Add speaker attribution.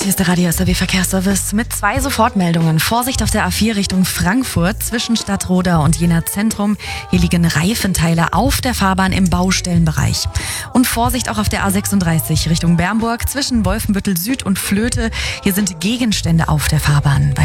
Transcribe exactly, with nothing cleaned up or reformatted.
Speaker 1: Hier ist der Radio S R W Verkehrsservice mit zwei Sofortmeldungen. Vorsicht auf der A vier Richtung Frankfurt zwischen Stadtroda und Jena Zentrum. Hier liegen Reifenteile auf der Fahrbahn im Baustellenbereich. Und Vorsicht auch auf der A sechsunddreißig Richtung Bernburg zwischen Wolfenbüttel Süd und Flöte. Hier sind Gegenstände auf der Fahrbahn.